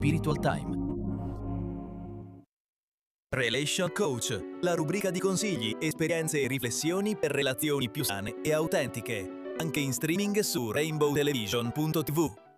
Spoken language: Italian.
Spiritual Time. Relation Coach, la rubrica di consigli, esperienze e riflessioni per relazioni più sane e autentiche, anche in streaming su rainbowtelevision.tv.